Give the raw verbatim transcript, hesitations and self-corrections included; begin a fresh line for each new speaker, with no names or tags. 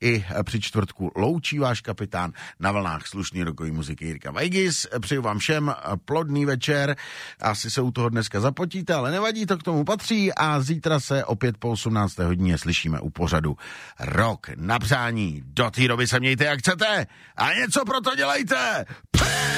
i při čtvrtku loučí váš kapitán na vlnách slušný rokový muziky Jirka Vajgis. Přeju vám všem plodný večer. Asi se u toho dneska zapotíte, ale nevadí, to k tomu patří a zítra se opět po osmnácté hodině slyšíme u pořadu Rok na přání. Do té doby se mějte jak chcete a něco pro to dělejte!